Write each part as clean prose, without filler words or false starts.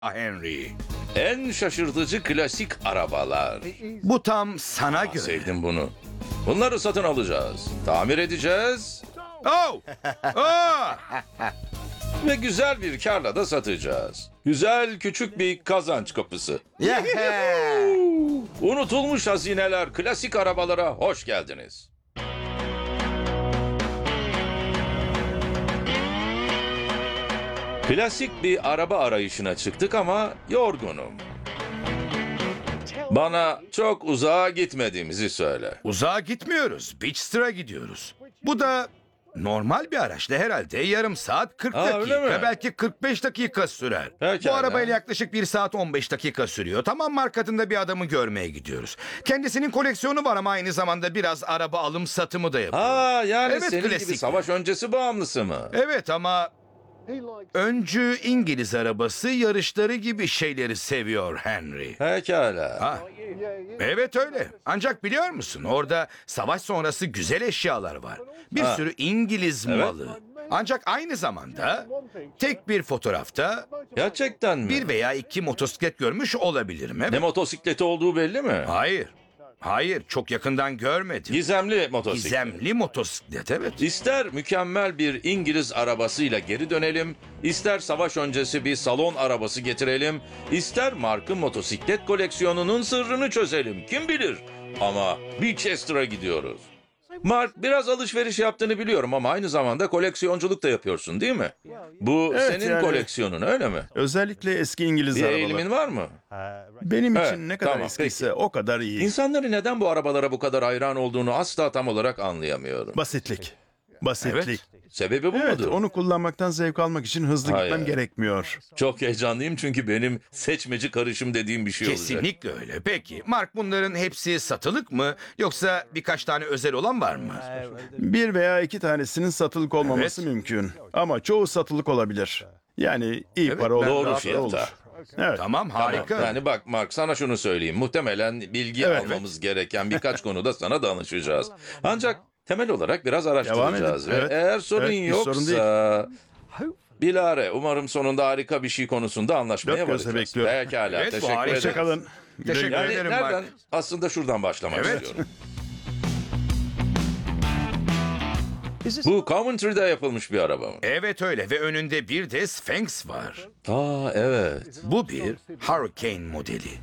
Henry. En şaşırtıcı klasik arabalar. Bu tam sana göre. Sevdim bunu. Bunları satın alacağız. Tamir edeceğiz. Oh! Oh! Ve güzel bir karla da satacağız. Güzel küçük bir kazanç kapısı. Unutulmuş hazineler, klasik arabalara hoş geldiniz. Klasik bir araba arayışına çıktık ama yorgunum. Bana çok uzağa gitmediğimizi söyle. Uzağa gitmiyoruz. Beachster'a gidiyoruz. Bu da normal bir araçla herhalde yarım saat 40 Aa, öyle dakika mi? belki 45 dakika sürer. Pekala. Bu arabayla yaklaşık 1 saat 15 dakika sürüyor. Tamam, Mark adında bir adamı görmeye gidiyoruz. Kendisinin koleksiyonu var ama aynı zamanda biraz araba alım satımı da yapıyor. Ha, yani Evet, senin gibi klasik. savaş öncesi bağımlısı mı? Evet ama öncü İngiliz arabası yarışları gibi şeyleri seviyor Henry. Pekala. Ha. Evet öyle. Ancak biliyor musun, orada savaş sonrası güzel eşyalar var. Bir Ha. sürü İngiliz Evet. malı. Ancak aynı zamanda tek bir fotoğrafta Gerçekten mi? bir veya iki motosiklet görmüş olabilirim. Evet. Ne motosikleti olduğu belli mi? Hayır. Hayır, çok yakından görmedim. Gizemli motosiklet. Gizemli motosiklet, evet. İster mükemmel bir İngiliz arabasıyla geri dönelim, ister savaş öncesi bir salon arabası getirelim, ister Mark'ın motosiklet koleksiyonunun sırrını çözelim. Kim bilir? Ama Winchester'a gidiyoruz. Mark, biraz alışveriş yaptığını biliyorum ama aynı zamanda koleksiyonculuk da yapıyorsun, değil mi? Bu Evet, senin yani- koleksiyonun, öyle mi? Özellikle eski İngiliz Bir arabalar. eğilimin var mı? Benim Evet, için ne kadar tamam, eskiyse o kadar iyi. İnsanların neden bu arabalara bu kadar hayran olduğunu asla tam olarak anlayamıyorum. Basitlik. Basitlik. Evet. Sebebi bu Evet, mudur? onu kullanmaktan zevk almak için hızlı Hayır. gitmem gerekmiyor. Çok heyecanlıyım çünkü benim seçmeci karışım dediğim bir şey olacak. Kesinlikle öyle. Peki, Mark, bunların hepsi satılık mı yoksa birkaç tane özel olan var mı? Bir veya iki tanesinin satılık olmaması Evet. mümkün. Ama çoğu satılık olabilir. Yani iyi Evet, para olur. doğru rahat da fiyata. olur. Evet. Tamam, harika. Yani bak Mark, sana şunu söyleyeyim. Muhtemelen bilgi Evet. almamız gereken birkaç konuda sana danışacağız. Ancak temel olarak biraz araştıracağız. Devam edin. Ve Evet. eğer sorun Evet, bir sorun yoksa... Bilare, umarım sonunda harika bir şey konusunda anlaşmaya Dört gözle varacağız. bekliyorum. Pekala, Evet, bu teşekkür harika. ederim. Hoşçakalın. Güle Teşekkür güle. Yani ederim nereden? Mark. Aslında şuradan başlamak Evet. istiyorum. Bu Coventry'de yapılmış bir araba mı? Evet öyle ve önünde bir de Sphinx var. Aa, evet. Bu bir Hurricane modeli.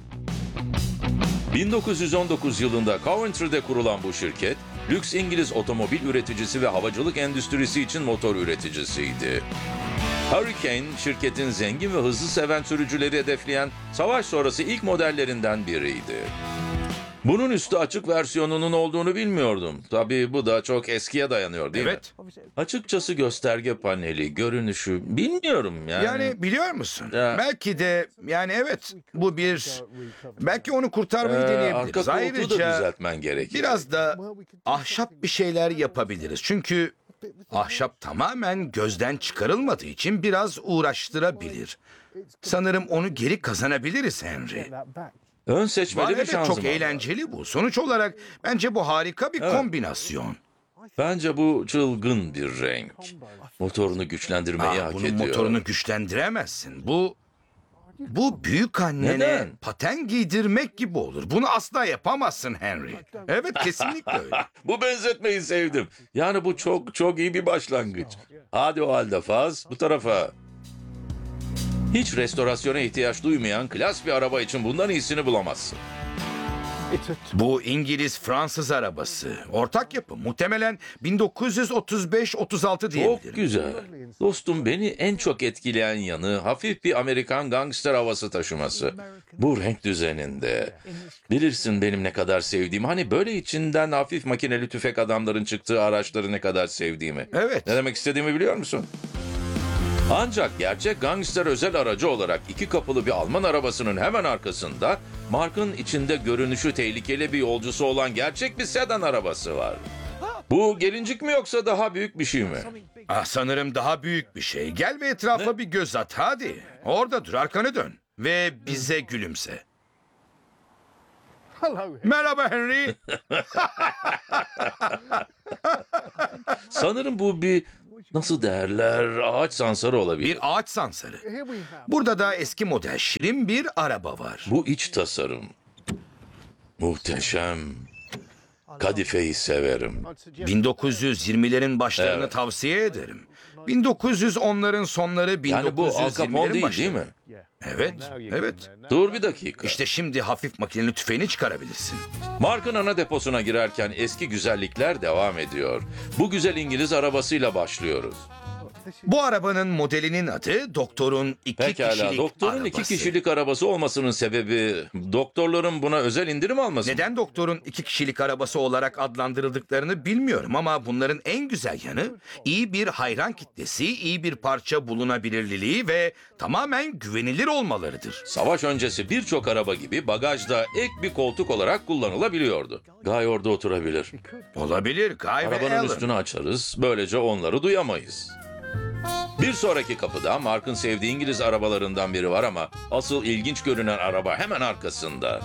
1919 yılında Coventry'de kurulan bu şirket, lüks İngiliz otomobil üreticisi ve havacılık endüstrisi için motor üreticisiydi. Hurricane, şirketin zengin ve hızlı seven sürücüleri hedefleyen savaş sonrası ilk modellerinden biriydi. Bunun üstü açık versiyonunun olduğunu bilmiyordum. Tabii bu da çok eskiye dayanıyor, değil Evet. mi? Açıkçası gösterge paneli, görünüşü bilmiyorum yani. Yani biliyor musun? Ya. Belki de yani evet bu bir belki onu kurtarmayı arka deneyebiliriz. koltuğu da Ayrıca düzeltmen gerekir. biraz da ahşap bir şeyler yapabiliriz. Çünkü ahşap tamamen gözden çıkarılmadığı için biraz uğraştırabilir. Sanırım onu geri kazanabiliriz Henry. Ön seçmeli Var, bir evet, şanzıman çok var. eğlenceli bu. Sonuç olarak bence bu harika bir kombinasyon. Bence bu çılgın bir renk. Motorunu güçlendirmeyi hak Bunun ediyor. motorunu güçlendiremezsin. Bu büyük annene Neden? paten giydirmek gibi olur. Bunu asla yapamazsın Henry. Evet, kesinlikle öyle. Bu benzetmeyi sevdim. Yani bu çok çok iyi bir başlangıç. Hadi o halde Faz, bu tarafa. Hiç restorasyona ihtiyaç duymayan klas bir araba için bundan iyisini bulamazsın. Bu İngiliz-Fransız arabası. Ortak yapım. Muhtemelen 1935-36 Çok diyebilirim. güzel. Dostum, beni en çok etkileyen yanı hafif bir Amerikan gangster havası taşıması. Bu renk düzeninde. Bilirsin benim ne kadar sevdiğim. Hani böyle içinden hafif makineli tüfek adamların çıktığı araçları ne kadar sevdiğimi. Evet. Ne demek istediğimi biliyor musun? Ancak gerçek gangster özel aracı olarak iki kapılı bir Alman arabasının hemen arkasında Mark'ın içinde görünüşü tehlikeli bir yolcusu olan gerçek bir sedan arabası var. Bu gelincik mi yoksa daha büyük bir şey mi? Sanırım daha büyük bir şey. Gel ve etrafa bir göz at hadi. Orada dur, arkanı dön. Ve bize gülümse. Merhaba Henry. Sanırım bu bir Nasıl derler? Ağaç sansarı olabilir. Bir ağaç sansarı. Burada da eski model şirin bir araba var. Bu iç tasarım. Muhteşem. Kadifeyi severim. 1920'lerin başlarını Evet. tavsiye ederim. 1910'ların sonları, 1920'lerin Yani bu Al Capone değil, başları. değil mi? Evet, evet. Dur bir dakika. İşte şimdi hafif makineli tüfeğini çıkarabilirsin. Mark'ın ana deposuna girerken eski güzellikler devam ediyor. Bu güzel İngiliz arabasıyla başlıyoruz. Bu arabanın modelinin adı Doktor'un iki Pekala, kişilik doktorun arabası. 2 kişilik arabası olmasının sebebi doktorların buna özel indirim alması. Neden Doktor'un 2 kişilik arabası olarak adlandırıldıklarını bilmiyorum ama bunların en güzel yanı iyi bir hayran kitlesi, iyi bir parça bulunabilirliliği ve tamamen güvenilir olmalarıdır. Savaş öncesi birçok araba gibi bagajda ek bir koltuk olarak kullanılabiliyordu. Guy orada oturabilir. Olabilir, Guy ve Arabanın Alan. üstünü açarız, böylece onları duyamayız. Bir sonraki kapıda Mark'ın sevdiği İngiliz arabalarından biri var ama asıl ilginç görünen araba hemen arkasında.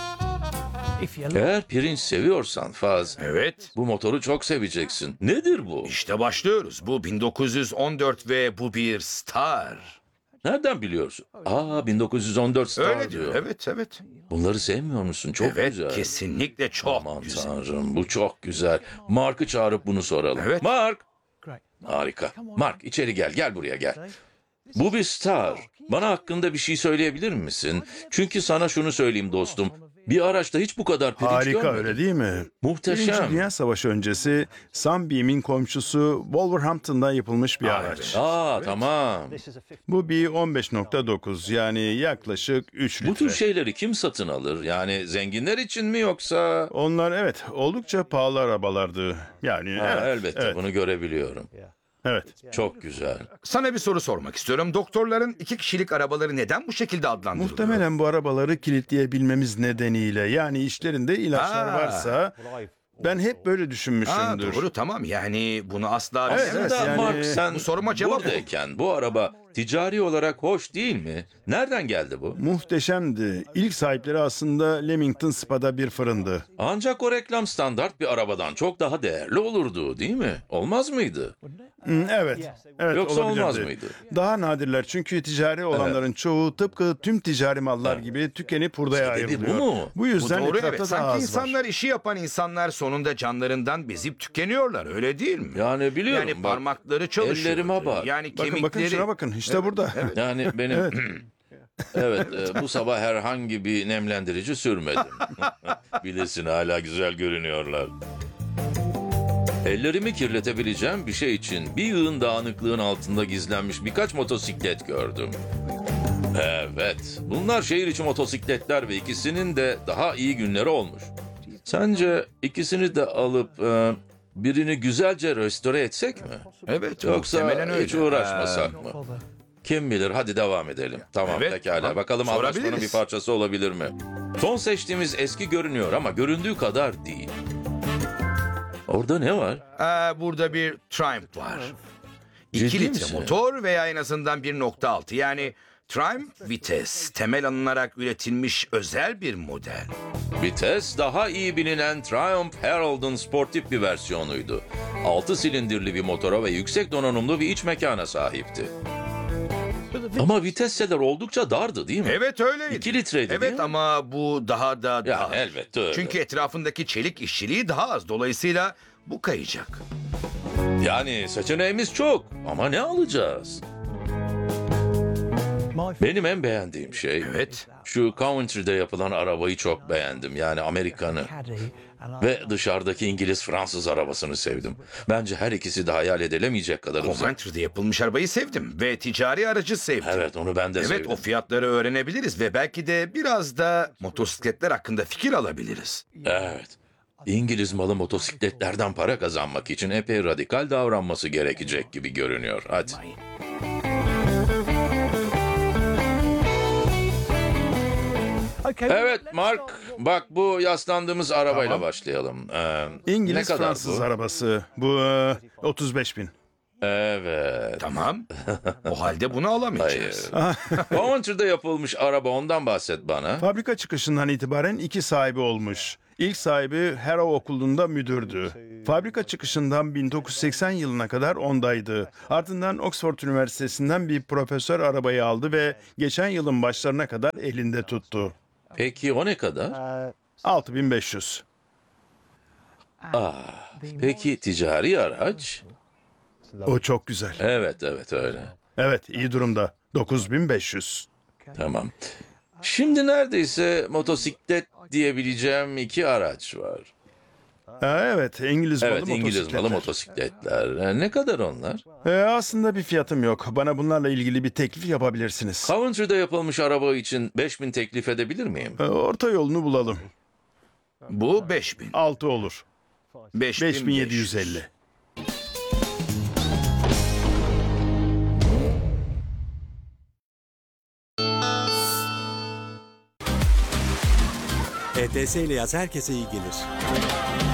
Eğer pirinç seviyorsan Faz, Evet, bu motoru çok seveceksin. Nedir bu? işte başlıyoruz. Bu 1914 ve bu bir Star. Nereden biliyorsun? 1914 Star Öyle diyor. diyor. Evet, evet. Bunları sevmiyor musun? Çok Evet, güzel. kesinlikle çok Aman güzel. tanrım, bu çok güzel. Mark'ı çağırıp bunu soralım. Evet. Mark! Harika. Mark içeri gel, gel buraya gel. Bu bir Star. Bana hakkında bir şey söyleyebilir misin? Çünkü sana şunu söyleyeyim dostum. Bir araçta hiç bu kadar pirinç Harika görmedim. öyle değil mi? Muhteşem. Birinci Dünya Savaşı öncesi Sunbeam'in komşusu Wolverhampton'da yapılmış bir araç. Tamam. Bu bir 15.9 yani yaklaşık 3 litre. Bu tür şeyleri kim satın alır? Yani zenginler için mi yoksa... Onlar evet oldukça pahalı arabalardı. Yani evet, elbette evet, bunu görebiliyorum. evet. Çok güzel. Sana bir soru sormak istiyorum. Doktorların 2 kişilik arabaları neden bu şekilde adlandırılıyor? Muhtemelen bu arabaları kilitleyebilmemiz nedeniyle yani işlerinde ilaçlar Aa. varsa ben hep böyle düşünmüşümdür. Doğru, tamam, yani bunu asla Evet, bilemezsin. Aslında yani Mark sen bu soruma cevap buradayken bu araba ticari olarak hoş değil mi? Nereden geldi bu? Muhteşemdi. İlk sahipleri aslında Leamington Spa'da bir fırındı. Ancak o reklam standart bir arabadan çok daha değerli olurdu değil mi? Olmaz mıydı? Evet. Evet, Yoksa olabilirdi. olmaz mıydı? Daha nadirler çünkü ticari olanların çoğu tıpkı tüm ticari mallar gibi tükenip hurdaya Sebebi ayrılıyor. bu mu? Bu Bu yüzden doğru, etrafta evet. daha Sanki az var. insanlar, işi yapan insanlar sonunda canlarından bezip tükeniyorlar, öyle değil mi? Yani biliyorum. Yani bak, parmakları çalışıyor. ellerime bak. Yani Bakın kemikleri. bakın şuna bakın işte burada. Yani benim... Evet, bu sabah herhangi bir nemlendirici sürmedim. Bilirsin hala güzel görünüyorlar. Ellerimi kirletebileceğim bir şey için bir yığın dağınıklığın altında gizlenmiş birkaç motosiklet gördüm. Evet, bunlar şehir içi motosikletler ve ikisinin de daha iyi günleri olmuş. Sence ikisini de alıp birini güzelce restore etsek mi? Evet, Yoksa muhtemelen öyle. hiç uğraşmasak mı? Kim bilir, hadi devam edelim. Tamam, Evet, pekala. tamam. Bakalım anlaşmanın Sorabiliriz. bir parçası olabilir mi? Son seçtiğimiz eski görünüyor ama göründüğü kadar değil. Orada ne var? Burada bir Triumph var. Ciddi 2 litre misin? motor veya en azından 1.6. Yani Triumph vites temel alınarak üretilmiş özel bir model. Vites daha iyi bilinen Triumph Herald'ın sportif bir versiyonuydu. 6 silindirli bir motora ve yüksek donanımlı bir iç mekana sahipti. Ama vitesseler oldukça dardı değil mi? Evet, öyleydi. 2 litreydi değil Evet mi? ama bu daha da Yani dar. elbette öyle. Çünkü etrafındaki çelik işçiliği daha az. Dolayısıyla bu kayacak. Yani seçeneğimiz çok ama ne alacağız? Benim en beğendiğim şey Evet. şu Coventry'de yapılan arabayı çok beğendim. Yani Amerikan'ı. Ve dışarıdaki İngiliz-Fransız arabasını sevdim. Bence her ikisi de hayal edilemeyecek kadar uzak. Coventry'de yapılmış arabayı sevdim ve ticari aracı sevdim. Evet, onu ben de Evet, sevdim. o fiyatları öğrenebiliriz ve belki de biraz da motosikletler hakkında fikir alabiliriz. Evet. İngiliz malı motosikletlerden para kazanmak için epey radikal davranması gerekecek gibi görünüyor. Hadi. Evet Mark, bak bu yaslandığımız arabayla başlayalım. Ne İngiliz kadar Fransız bu? arabası. Bu 35 bin. Evet. Tamam. O halde bunu alamayacağız. Coventry'de yapılmış araba, ondan bahset bana. Fabrika çıkışından itibaren 2 sahibi olmuş. İlk sahibi Harrow Okulu'nda müdürdü. Fabrika çıkışından 1980 yılına kadar ondaydı. Ardından Oxford Üniversitesi'nden bir profesör arabayı aldı ve geçen yılın başlarına kadar elinde tuttu. Peki o ne kadar? 6500. Peki ticari araç? O çok güzel. Evet, evet öyle. Evet, iyi durumda. 9500. Tamam. Şimdi neredeyse motosiklet diyebileceğim iki araç var. Evet, İngiliz malı Evet, İngiliz motosikletler. malı motosikletler. Ne kadar onlar? Aslında bir fiyatım yok. Bana bunlarla ilgili bir teklif yapabilirsiniz. Coventry'de yapılmış araba için 5000 teklif edebilir miyim? Orta yolunu bulalım. Bu 5000. 6 olur. 5750. ETS ile yaz herkese iyi gelir.